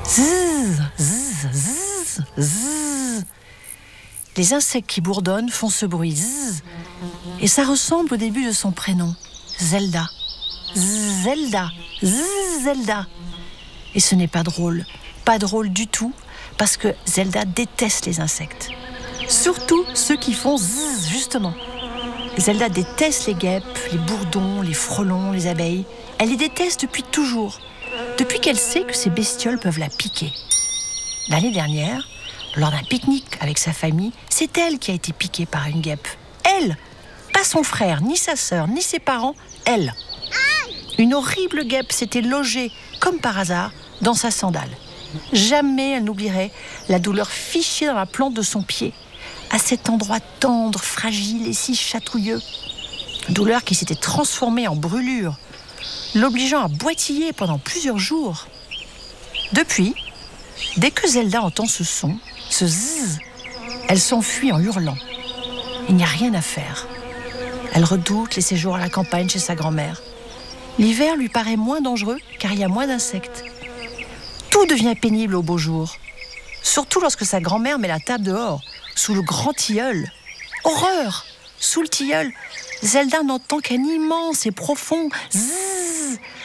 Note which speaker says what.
Speaker 1: Zzz, zzz, zzz, zzz. Les insectes qui bourdonnent font ce bruit zzz. Et ça ressemble au début de son prénom, Zelda. Zelda, zzz, Zelda. Et ce n'est pas drôle du tout, parce que Zelda déteste les insectes. Surtout ceux qui font zzz, justement. Zelda déteste les guêpes, les bourdons, les frelons, les abeilles. Elle les déteste depuis toujours, depuis qu'elle sait que ces bestioles peuvent la piquer. L'année dernière, lors d'un pique-nique avec sa famille, c'est elle qui a été piquée par une guêpe. Elle, pas son frère, ni sa sœur, ni ses parents, elle. Une horrible guêpe s'était logée, comme par hasard, dans sa sandale. Jamais elle n'oublierait la douleur fichée dans la plante de son pied, à cet endroit tendre, fragile et si chatouilleux. Douleur qui s'était transformée en brûlure, l'obligeant à boitiller pendant plusieurs jours. Depuis, dès que Zelda entend ce son, ce zzz, elle s'enfuit en hurlant. Il n'y a rien à faire. Elle redoute les séjours à la campagne chez sa grand-mère. L'hiver lui paraît moins dangereux car il y a moins d'insectes. Tout devient pénible au beau jour, surtout lorsque sa grand-mère met la table dehors, sous le grand tilleul. Horreur! Sous le tilleul, Zelda n'entend qu'un immense et profond zzz,